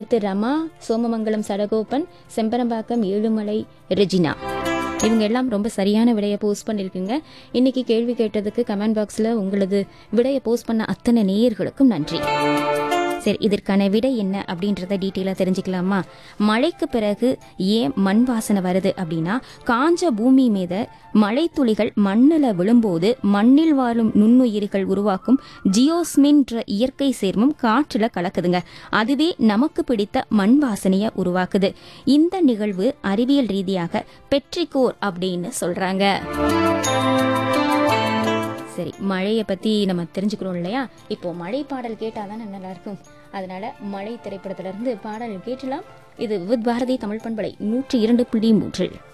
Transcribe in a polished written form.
அடுத்து ரமா, சோமமங்கலம் சடகோபன், செம்பரம்பாக்கம் ஏழுமலை ரெஜினா, இவங்க எல்லாம் ரொம்ப சரியான விடையை போஸ்ட் பண்ணிருக்கீங்க. இன்னைக்கு கேள்வி கேட்டதுக்கு கமெண்ட் பாக்ஸ்ல உங்களது விடையை போஸ்ட் பண்ண அத்தனை நேயர்களுக்கும் நன்றி. சரி, இதற்கான விடை என்ன அப்படின்றத டீட்டெயிலாக தெரிஞ்சுக்கலாமா? மழைக்கு பிறகு ஏன் மண் வாசனை வருது அப்படின்னா, காஞ்ச பூமி மீத மழை துளிகள் மண்ணில் விழும்போது மண்ணில் வாழும் நுண்ணுயிர்கள் உருவாக்கும் ஜியோஸ்மின்ற இயற்கை சேர்மம் காற்றுல கலக்குதுங்க. அதுவே நமக்கு பிடித்த மண் வாசனையை உருவாக்குது. இந்த நிகழ்வு அறிவியல் ரீதியாக பெட்ரிகோர் அப்படின்னு சொல்றாங்க. சரி, மழையை பத்தி நம்ம தெரிஞ்சுக்கிறோம் இல்லையா? இப்போ மழை பாடல் கேட்டாதான் நல்லா இருக்கும். அதனால மழை திரைப்படத்திலிருந்து பாடல் கேட்டலாம். இது வித் பாரதி தமிழ் பண்பலை 102.3.